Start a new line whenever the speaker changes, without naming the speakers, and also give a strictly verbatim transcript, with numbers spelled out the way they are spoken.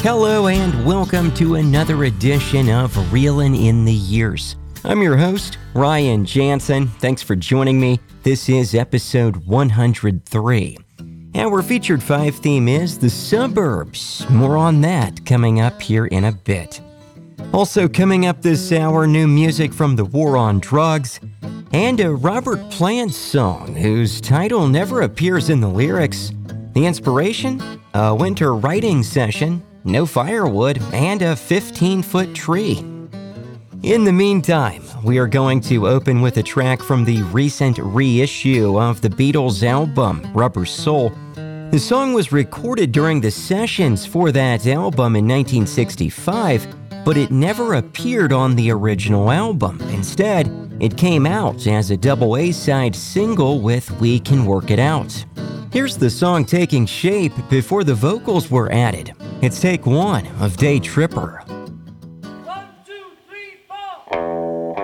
Hello and welcome to another edition of Reelin' in the Years. I'm your host, Ryan Jansen. Thanks for joining me. This is episode one hundred three. Our featured five theme is the suburbs. More on that coming up here in a bit. Also coming up this hour, new music from the War on Drugs and a Robert Plant song whose title never appears in the lyrics. The inspiration? A winter writing session, no firewood, and a fifteen-foot tree. In the meantime, we are going to open with a track from the recent reissue of the Beatles album, Rubber Soul. The song was recorded during the sessions for that album in nineteen sixty-five, but it never appeared on the original album. Instead, it came out as a double A-side single with We Can Work It Out. Here's the song taking shape before the vocals were added. It's take one of Day Tripper.